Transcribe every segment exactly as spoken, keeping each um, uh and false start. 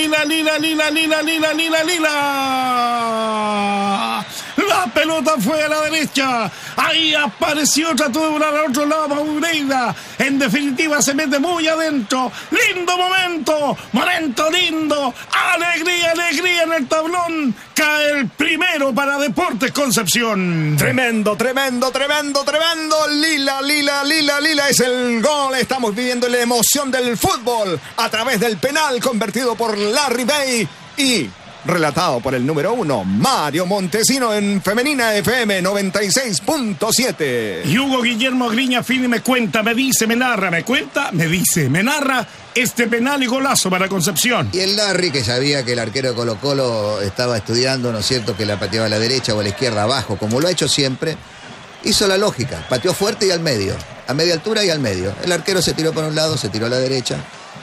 Lila, Lila, Lila, Lila, Lila, Lila, Lila. La pelota fue a la derecha. Ahí apareció, trató de volar al otro lado Maureira. En definitiva se mete muy adentro. Lindo momento. Momento lindo. Alegría, alegría en el tablón. Cae el primero para Deportes Concepción. Tremendo, tremendo, tremendo, tremendo. Lila, Lila, Lila, Lila es el gol. Estamos viviendo la emoción del fútbol a través del penal convertido por Larry Bay y relatado por el número uno, Mario Montesino, en Femenina F M noventa y seis punto siete. Y Hugo Guillermo Griña Fini me cuenta, me dice, me narra, me cuenta, me dice, me narra este penal y golazo para Concepción. Y el Larry, que sabía que el arquero de Colo Colo estaba estudiando, ¿no es cierto?, que la pateaba a la derecha o a la izquierda, abajo, como lo ha hecho siempre, hizo la lógica, pateó fuerte y al medio, a media altura y al medio. El arquero se tiró por un lado, se tiró a la derecha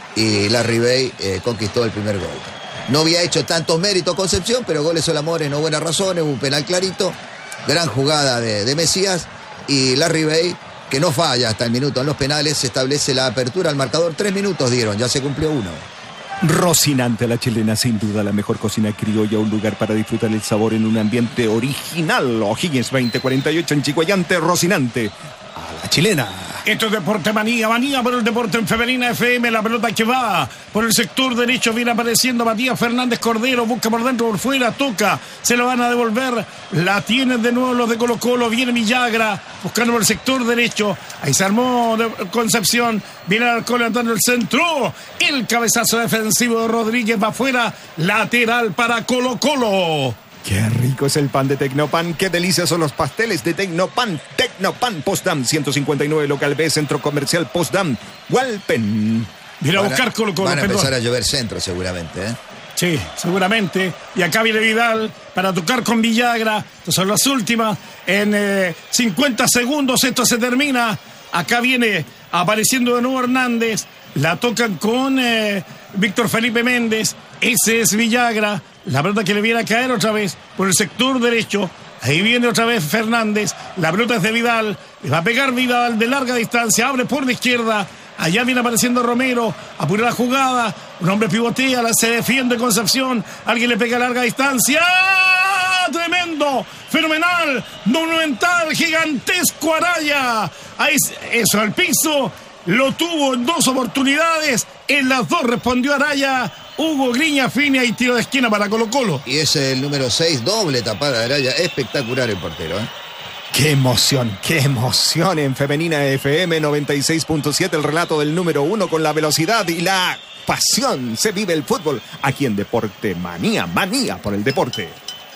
y Larry Bay eh, conquistó el primer gol. No había hecho tantos méritos Concepción, pero goles Sol Amores, no buenas razones, un penal clarito, gran jugada de, de Mesías y Larry Bay, que no falla hasta el minuto en los penales, se establece la apertura al marcador. Tres minutos dieron, ya se cumplió uno. Rocinante, la chilena, sin duda la mejor cocina criolla, un lugar para disfrutar el sabor en un ambiente original. O'Higgins veinte cuarenta y ocho en Chicoayante. Rocinante, a la chilena. Esto es Deporte Manía, manía por el deporte en Femenina F M, la pelota que va por el sector derecho, viene apareciendo Matías Fernández Cordero, busca por dentro, por fuera, toca, se lo van a devolver, la tienen de nuevo los de Colo Colo, viene Villagra, buscando por el sector derecho, ahí se armó Concepción, viene Alarcón levantando el centro, el cabezazo defensivo de Rodríguez va afuera, lateral para Colo Colo. Qué rico es el pan de Tecnopan, qué delicia son los pasteles de Tecnopan. Tecnopan Postdam, ciento cincuenta y nueve local B, centro comercial Postdam, Walpen. Viene a buscar Colo Colo. Van a empezar a llover centro seguramente, ¿eh? Sí, seguramente. Y acá viene Vidal para tocar con Villagra. Estas son las últimas. En eh, cincuenta segundos esto se termina. Acá viene apareciendo de nuevo Hernández. La tocan con eh, Víctor Felipe Méndez. Ese es Villagra. La pelota que le viene a caer otra vez por el sector derecho. Ahí viene otra vez Fernández. La pelota es de Vidal. Le va a pegar Vidal de larga distancia. Abre por la izquierda. Allá viene apareciendo Romero. Apura la jugada. Un hombre pivotea. La se defiende Concepción. Alguien le pega a larga distancia. ¡Ah! Tremendo. Fenomenal. Monumental. Gigantesco Araya. Ahí, eso al piso. Lo tuvo en dos oportunidades. En las dos respondió Araya. Hugo Griña Fini y tiro de esquina para Colo Colo. Y ese es el número seis, doble tapada de Araya. Espectacular el portero, ¿eh? Qué emoción, qué emoción en Femenina F M noventa y seis punto siete. El relato del número uno con la velocidad y la pasión. Se vive el fútbol aquí en Deporte Manía, manía por el deporte.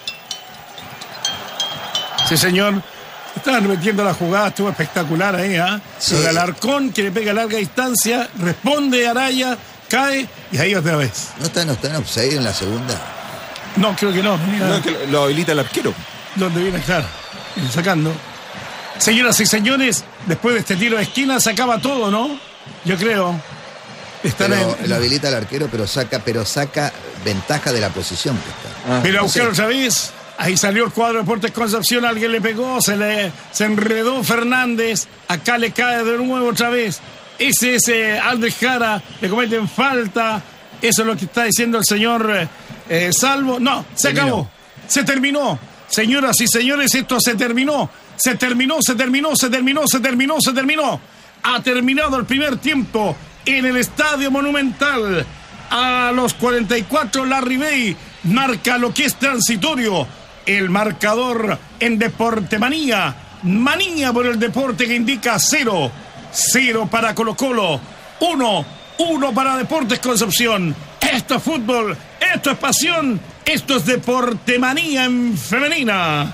Sí, señor. Estaban metiendo la jugada, estuvo espectacular ahí, ¿ah? ¿eh? Sí. El Alarcón que le pega a larga distancia, responde Araya, cae y ahí otra vez. ¿No está, no está en offside en la segunda? No, creo que no. Mira, no, que lo habilita el arquero. Donde viene, claro, viene sacando. Señoras y señores, después de este tiro de esquina se acaba todo, ¿no? Yo creo. Están pero en... Lo habilita el arquero, pero saca, pero saca ventaja de la posición que está. Ah, pero a buscar no sé. Otra vez. Ahí salió el cuadro de Deportes Concepción, alguien le pegó, se le se enredó Fernández, acá le cae de nuevo otra vez. Ese es eh, Aldrich Jara, le cometen falta, eso es lo que está diciendo el señor eh, Salvo. No, se terminó. Acabó, se terminó. Señoras y señores, esto se terminó, se terminó, se terminó, se terminó, se terminó, se terminó. Ha terminado el primer tiempo en el Estadio Monumental. A los cuarenta y cuatro, Larry Bay marca lo que es transitorio. El marcador en Deporte Manía. Manía por el deporte que indica cero. Cero para Colo Colo. Uno. Uno para Deportes Concepción. Esto es fútbol. Esto es pasión. Esto es Deporte Manía en Femenina.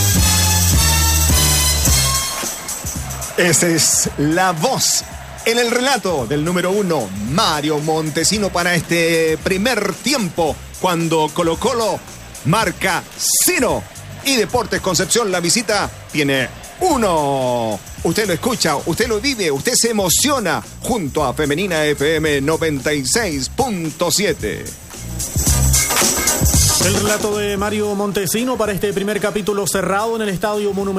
Esa es la voz en el relato del número uno, Mario Montesino, para este primer tiempo, cuando Colo Colo marca cero y Deportes Concepción, la visita, tiene uno. Usted lo escucha, usted lo vive, usted se emociona junto a Femenina F M noventa y seis punto siete. El relato de Mario Montesino para este primer capítulo cerrado en el Estadio Monumental.